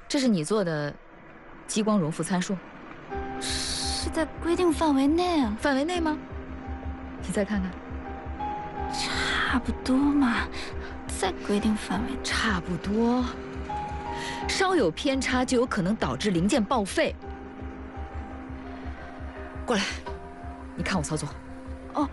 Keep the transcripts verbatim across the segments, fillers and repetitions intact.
这是你做的激光容负参数， 是在规定范围内啊？ 范围内吗？你再看看， 差不多嘛，在规定范围。 差不多，稍有偏差就有可能导致零件报废。过来，你看我操作。 哦。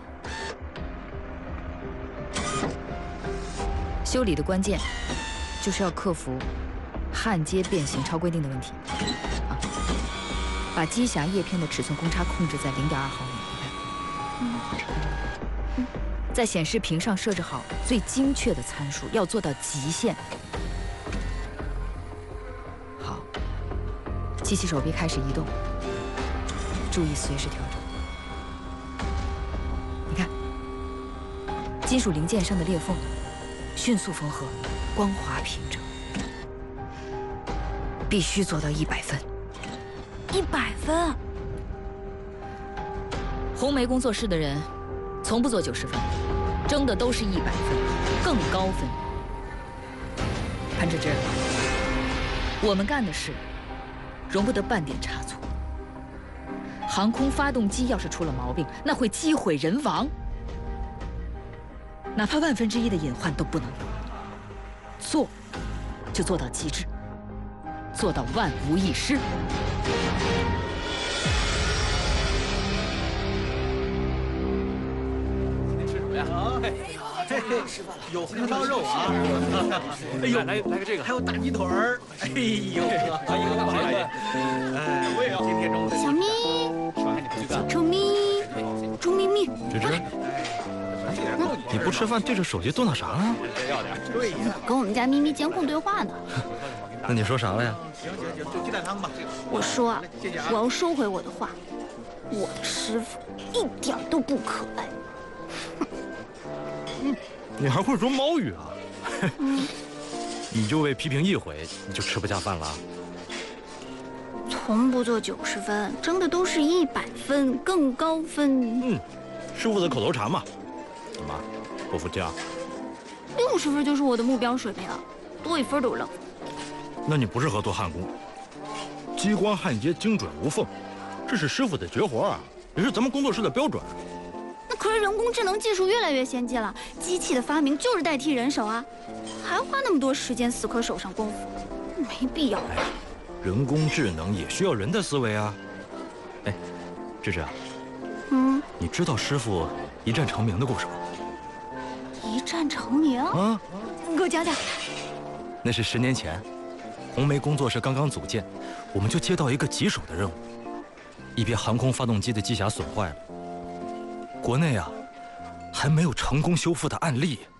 修理的关键就是要克服焊接变形超规定的问题啊，把机匣叶片的尺寸公差控制在零点二毫米。你看，嗯，看这个，嗯，在显示屏上设置好最精确的参数，要做到极限。好，机器手臂开始移动，注意随时调整。你看，金属零件上的裂缝迅速缝合，光滑平整。必须做到一百分。 一百分。 红梅工作室的人从不做九十分，争的都是一百分，更高分。潘芝芝，我们干的事容不得半点差错。航空发动机要是出了毛病，那会机毁人亡，哪怕万分之一的隐患都不能有。做，就做到极致。做到万无一失。 今天吃什么呀？哎呀，吃饭了，有红烧肉啊！哎呦，来来个这个，还有大鸡腿儿。哎呦，阿姨和大爷，哎，我也要。今天中午小咪，小臭咪，猪咪咪， 芝芝，你不吃饭对着手机嘟囔啥呢？ 要点。对呀， 跟我们家咪咪监控对话呢。 那你说啥了呀？ 行行行，就鸡蛋汤吧。 我说啊，我要收回我的话，我的师傅一点都不可爱。 嗯，你还会说猫语啊？嗯，你就为批评一回，你就吃不下饭了？ 从不做九十分，争的都是一百分，更高分。 嗯，师傅的口头禅嘛。怎么，不服气啊？ 六十分就是我的目标水平啊，多一分都扔。 那你不适合做焊工，激光焊接精准无缝，这是师傅的绝活啊，也是咱们工作室的标准。 那可是人工智能技术越来越先进了，机器的发明就是代替人手啊，还花那么多时间死磕手上功夫，没必要。 哎，人工智能也需要人的思维啊。哎，芝芝啊， 嗯， 你知道师傅一战成名的故事吗？ 一战成名啊， 你给我讲讲。 那是十年前。红梅工作室刚刚组建，我们就接到一个棘手的任务，一批航空发动机的机匣损坏了，国内啊还没有成功修复的案例。